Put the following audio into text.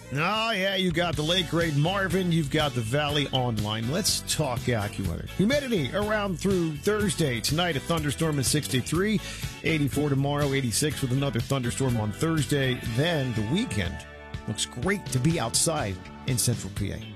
Oh, yeah, you got the late great Marvin. You've got the Valley Online. Let's talk AccuWeather. Humidity around through Thursday. Tonight, a thunderstorm at 63. 84 tomorrow, 86 with another thunderstorm on Thursday. Then the weekend looks great to be outside in Central PA.